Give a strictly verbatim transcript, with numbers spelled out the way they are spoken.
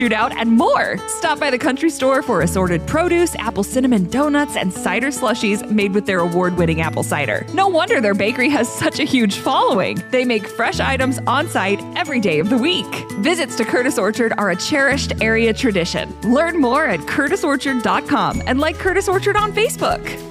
shootout, and more. Stop by the country store for assorted produce, apple cinnamon donuts, and cider slushies made with their award-winning apple cider. No wonder their bakery has such a huge following. They make fresh items on site every day of the week. Visits to Curtis Orchard are a cherished area tradition. Learn more at curtis orchard dot com and like Curtis Orchard on Facebook.